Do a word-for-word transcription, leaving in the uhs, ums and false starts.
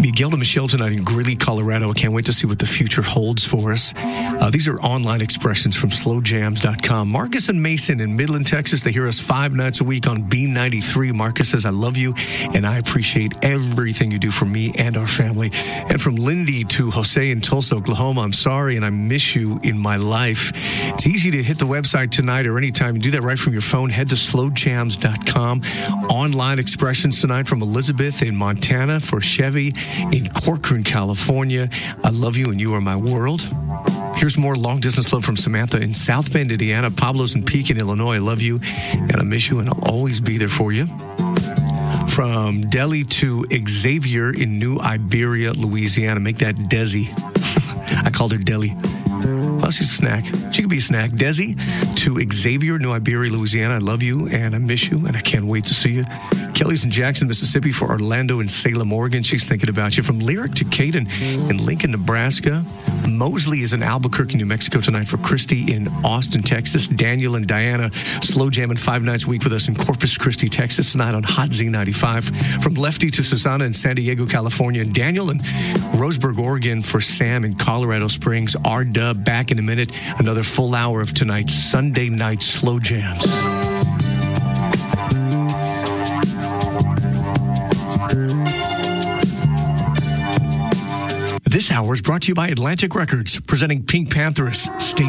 Miguel and Michelle tonight in Greeley, Colorado. I can't wait to see what the future holds for us. Uh, these are online expressions from slow jams dot com. Marcus and Mason in Midland, Texas. They hear us five nights a week on B ninety-three. Marcus says, I love you, and I appreciate everything you do for me and our family. And from Lindy to Jose in Tulsa, Oklahoma, I'm sorry, and I miss you in my life. It's easy to hit the website tonight or anytime. You do that right from your phone. Head to slow jams dot com. Online expressions tonight from Elizabeth in Montana, for Chevy in Corcoran, California. I love you and you are my world. Here's more long-distance love from Samantha in South Bend, Indiana. Pablo's in Pekin, Illinois. I love you and I miss you and I'll always be there for you. From Delhi to Xavier in New Iberia, Louisiana. Make that Desi. I called her Delhi. Well, she's a snack. She could be a snack. Desi to Xavier, New Iberia, Louisiana. I love you and I miss you and I can't wait to see you. Kelly's in Jackson, Mississippi for Orlando and Salem, Oregon. She's thinking about you. From Lyric to Caden in Lincoln, Nebraska. Mosley is in Albuquerque, New Mexico tonight for Christy in Austin, Texas. Daniel and Diana slow jamming five nights a week with us in Corpus Christi, Texas tonight on Hot Z ninety-five. From Lefty to Susanna in San Diego, California. And Daniel in Roseburg, Oregon for Sam in Colorado Springs. R-Dub back in a minute. Another full hour of tonight's Sunday night slow jams. This hour is brought to you by Atlantic Records, presenting Pink Panthers. Stay